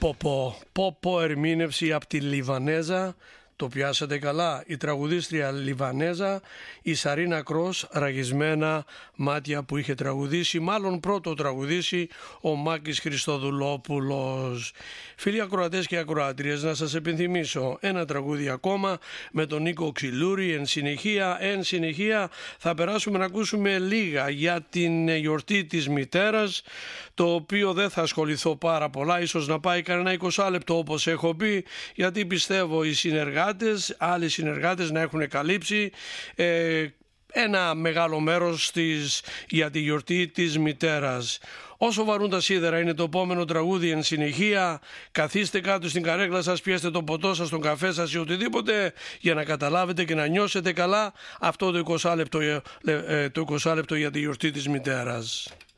Ποπο ερμήνευση από τη Λιβανέζα. Το πιάσατε καλά, η τραγουδίστρια Λιβανέζα, η Σαρίνα Κρός, Ραγισμένα μάτια, που είχε τραγουδήσει, μάλλον πρώτο τραγουδήσει, ο Μάκης Χριστοδουλόπουλος. Φίλοι ακροατές και ακροάτριες, να σας επιθυμίσω ένα τραγούδι ακόμα με τον Νίκο Ξυλούρη. Εν συνεχεία θα περάσουμε να ακούσουμε λίγα για την γιορτή της μητέρας, το οποίο δεν θα ασχοληθώ πάρα πολλά, ίσως να πάει κανένα 20 λεπτό όπως έχω πει, γιατί πιστεύω οι άλλοι συνεργάτες να έχουν καλύψει ένα μεγάλο μέρος για τη γιορτή της μητέρας. Όσο βαρούν τα σίδερα είναι το επόμενο τραγούδι. Εν συνεχεία, καθίστε κάτω στην καρέκλα σας, πιέστε το ποτό σας, τον καφέ σας ή οτιδήποτε, για να καταλάβετε και να νιώσετε καλά αυτό το 20 λεπτό για τη γιορτή της μητέρας.